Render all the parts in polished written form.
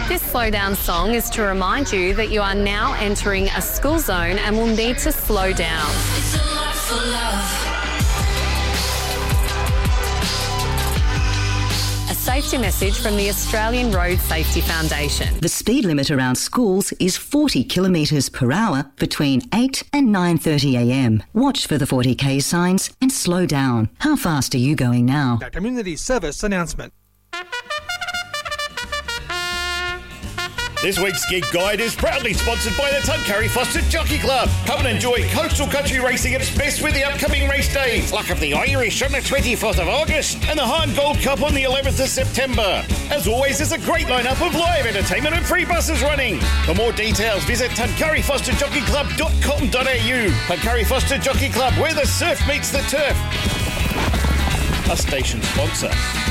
This slow down song is to remind you that you are now entering a school zone and will need to slow down. It's a lot for love. A safety message from the Australian Road Safety Foundation. The speed limit around schools is 40 kilometres per hour between 8 and 9:30am. Watch for the 40k signs and slow down. How fast are you going now? A community service announcement. This week's Gig Guide is proudly sponsored by the Tuncurry Foster Jockey Club. Come and enjoy coastal country racing at its best with the upcoming race days, like of the Irish on the 24th of August and the Hahn Gold Cup on the 11th of September. As always, there's a great lineup of live entertainment and free buses running. For more details, visit tuncurryfosterjockeyclub.com.au. Tuncurry Foster Jockey Club, where the surf meets the turf. A station sponsor.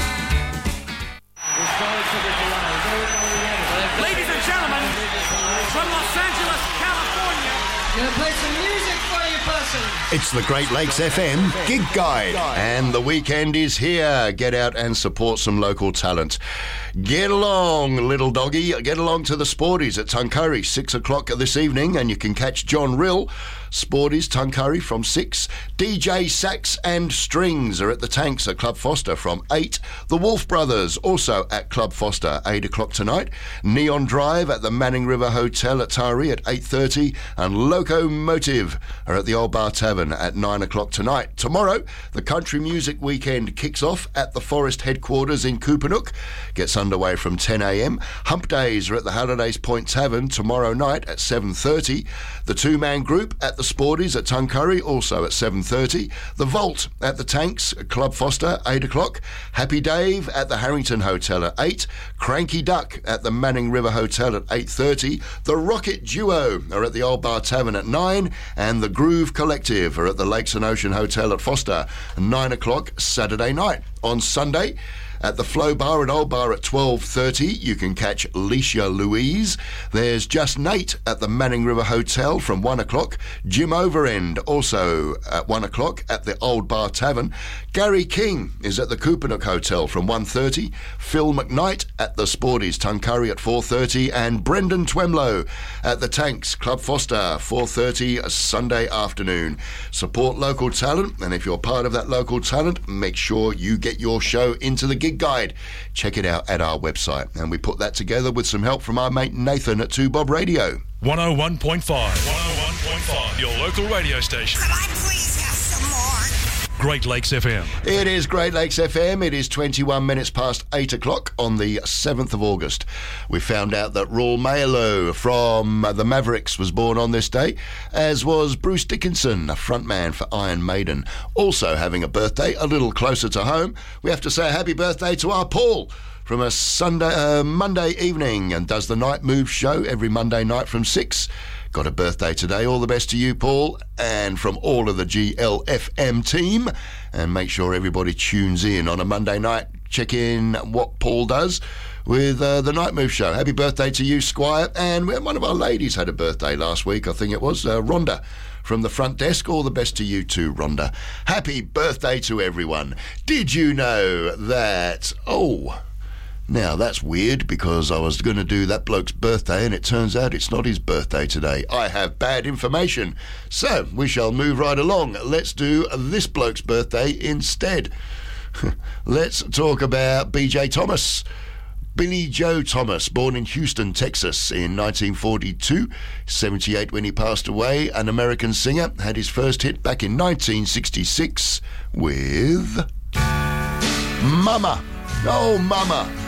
Ladies and gentlemen, from Los Angeles, California, gonna play some music for you, person. It's the Great Lakes FM Gig Guide, and the weekend is here. Get out and support some local talent. Get along, little doggy. Get along to the Sporties at Tuncurry, 6 o'clock this evening, and you can catch John Rill. Sporties, Tuncurry from 6. DJ Sax and Strings are at the Tanks at Club Foster from 8. The Wolf Brothers also at Club Foster, 8 o'clock tonight. Neon Drive at the Manning River Hotel at Taree at 8:30. And Locomotive are at the Old Bar Tavern at 9 o'clock tonight. Tomorrow, the Country Music Weekend kicks off at the Forest Headquarters in Coopanook. Gets underway from 10am. Hump Days are at the Hallidays Point Tavern tomorrow night at 7:30. The two-man group at the Sporties at Tuncurry also at 7:30. The Vault at the Tanks at Club Foster, 8 o'clock. Happy Dave at the Harrington Hotel at 8. Cranky Duck at the Manning River Hotel at 8:30. The Rocket Duo are at the Old Bar Tavern at 9. And the Groove Collective are at the Lakes and Ocean Hotel at Foster, 9 o'clock Saturday night. On Sunday, at the Flow Bar at Old Bar at 12:30, you can catch Leisha Louise. There's Just Nate at the Manning River Hotel from 1 o'clock. Jim Overend also at 1 o'clock at the Old Bar Tavern. Gary King is at the Coopanook Hotel from 1:30. Phil McKnight at the Sporties Tuncurry at 4:30. And Brendan Twemlow at the Tanks Club Foster, 4:30 Sunday afternoon. Support local talent, and if you're part of that local talent, make sure you get your show into the Gig Guide. Check it out at our website, and we put that together with some help from our mate Nathan at 2 Bob Radio. 101.5. 101.5, your local radio station. Could I please have some more? Great Lakes FM. It is Great Lakes FM. It is 21 minutes past 8 o'clock on the 7th of August. We found out that Raul Mayalo from the Mavericks was born on this day, as was Bruce Dickinson, a frontman for Iron Maiden, also having a birthday a little closer to home. We have to say a happy birthday to our Paul from a Monday evening, and does the Night Move show every Monday night from 6. Got a birthday today. All the best to you, Paul, and from all of the GLFM team. And make sure everybody tunes in on a Monday night. Check in what Paul does with the Night Move show. Happy birthday to you, Squire. And one of our ladies had a birthday last week, I think it was, Rhonda from the front desk. All the best to you too, Rhonda. Happy birthday to everyone. Did you know that... Now, that's weird, because I was going to do that bloke's birthday and it turns out it's not his birthday today. I have bad information. So, we shall move right along. Let's do this bloke's birthday instead. Let's talk about B.J. Thomas. Billy Joe Thomas, born in Houston, Texas in 1942, 78 when he passed away, an American singer, had his first hit back in 1966 with Mama. Oh, Mama.